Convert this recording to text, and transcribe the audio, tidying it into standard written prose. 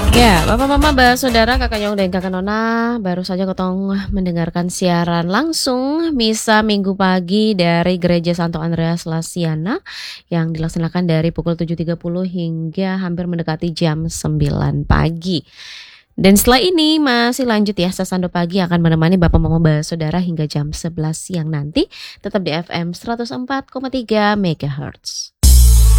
Ya, Bapak Mama, Saudara, Kakak Nyong dan Kakak Nona, baru saja Kotong mendengarkan siaran langsung misa Minggu pagi dari Gereja Santo Andreas Lasiana yang dilaksanakan dari pukul 7.30 hingga hampir mendekati jam 9 pagi. Dan setelah ini masih lanjut ya, Sasando Pagi akan menemani Bapak Mama Saudara hingga jam 11 siang nanti, tetap di FM 104,3 MHz.